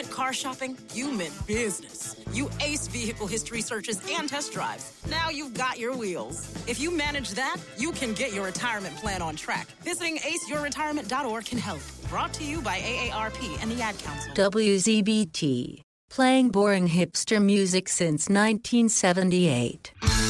car shopping, you meant business. You ace vehicle history searches and test drives. Now you've got your wheels. If you manage that, you can get your retirement plan on track. Visiting aceyourretirement.org can help. Brought to you by AARP and the Ad Council. WZBT, playing boring hipster music since 1978.